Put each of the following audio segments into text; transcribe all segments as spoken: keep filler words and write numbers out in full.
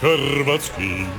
hrvatski.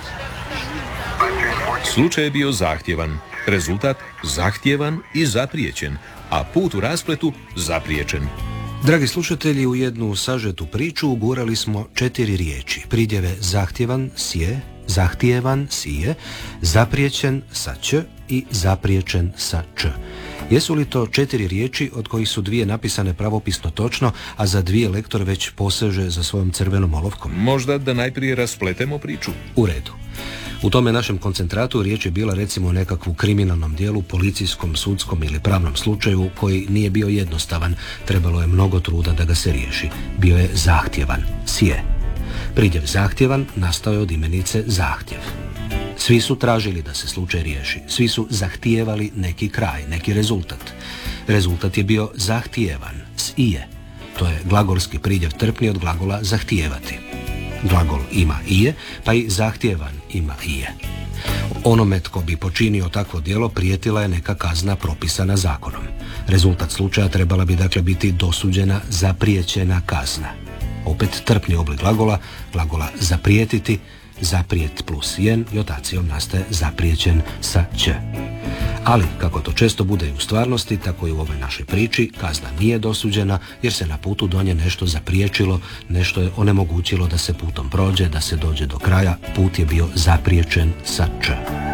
Slučaj je bio zahtjevan, rezultat zahtjevan i zaprijećen, a put u raspletu zapriječen. Dragi slušatelji, u jednu sažetu priču ugurali smo četiri riječi. Pridjeve zahtjevan, sje, zahtijevan, sije, zapriječen sa ć i zapriječen sa č. Jesu li to četiri riječi od kojih su dvije napisane pravopisno točno, a za dvije lektor već poseže za svojom crvenom olovkom? Možda da najprije raspletemo priču. U redu. U tome našem koncentratu riječ je bila recimo o nekakvu kriminalnom dijelu, policijskom, sudskom ili pravnom slučaju koji nije bio jednostavan. Trebalo je mnogo truda da ga se riješi. Bio je zahtjevan, sje. Pridjev zahtjevan nastao je od imenice zahtjev. Svi su tražili da se slučaj riješi. Svi su zahtijevali neki kraj, neki rezultat. Rezultat je bio zahtijevan, s ije. To je glagolski pridjev trpni od glagola zahtijevati. Glagol ima ije, pa i zahtjevan ima ije. Onome tko bi počinio takvo djelo prijetila je neka kazna propisana zakonom. Rezultat slučaja trebala bi dakle biti dosuđena zapriječena kazna. Opet trpni oblik glagola, glagola zaprijetiti, zaprijet plus jen, jotacijom nastaje zapriječen sa ć. Ali, kako to često bude i u stvarnosti, tako i u ovoj našoj priči, kazna nije dosuđena jer se na putu do nje nešto zapriječilo, nešto je onemogućilo da se putom prođe, da se dođe do kraja, put je bio zapriječen sa č.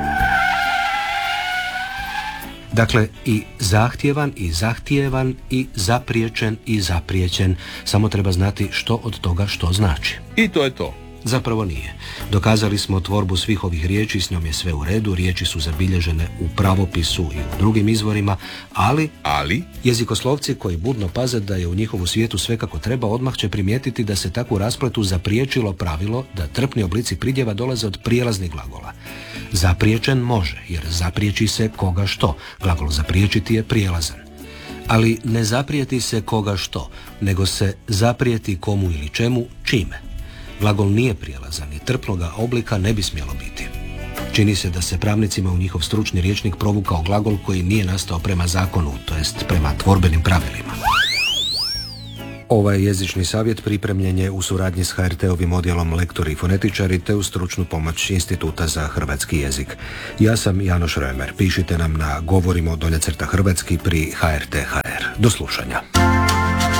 Dakle, i zahtjevan, i zahtijevan, i zapriječen, i zapriječen, samo treba znati što od toga što znači. I to je to. Zapravo nije. Dokazali smo tvorbu svih ovih riječi, s njom je sve u redu, riječi su zabilježene u pravopisu i u drugim izvorima, ali, ali jezikoslovci koji budno paze da je u njihovu svijetu sve kako treba, odmah će primijetiti da se takvu raspletu zapriječilo pravilo da trpni oblici pridjeva dolaze od prijelaznih glagola. Zapriječen može, jer zapriječi se koga što. Glagol zapriječiti je prijelazan. Ali ne zaprijeti se koga što, nego se zaprijeti komu ili čemu, čime. Glagol nije prijelazan i trpnoga oblika ne bi smjelo biti. Čini se da se pravnicima u njihov stručni rječnik provukao glagol koji nije nastao prema zakonu, to jest prema tvorbenim pravilima. Ovaj jezični savjet pripremljen je u suradnji s ha er te-ovim odjelom lektori i fonetičari te uz stručnu pomoć Instituta za hrvatski jezik. Ja sam Janoš Römer. Pišite nam na govorimo dolje crta hrvatski pri ha er te tačka ha er. Do slušanja.